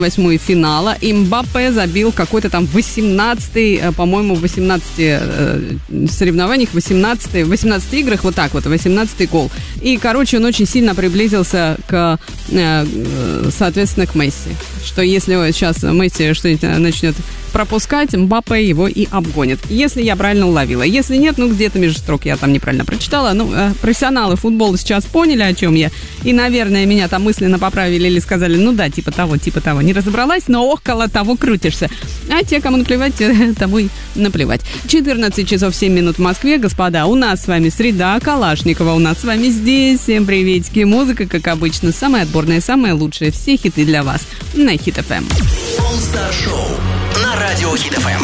8 финала. И Мбаппе забил какой-то там 18-й, по-моему, в 18 соревнованиях, 18 играх, вот так вот, 18-й гол. И, короче, он очень сильно приблизился соответственно, к Месси. Что если сейчас Месси что-нибудь начнет пропускать, Мбаппе его и обгонит. Если я правильно уловила. Если нет, где-то между строк я там неправильно прочитала. Профессионалы футбола сейчас поняли, о чем я. И, наверное, меня там мысленно поправили или сказали, типа того. Не разобралась, но около того крутишься. А те, кому наплевать, тому и наплевать. 14 часов 7 минут в Москве. Господа, у нас с вами среда. Калашникова у нас с вами здесь. Всем приветики. Музыка, как обычно, самая отборная, самая лучшая. Все хиты для вас на Хит FM. All Star Show на радио Хит FM.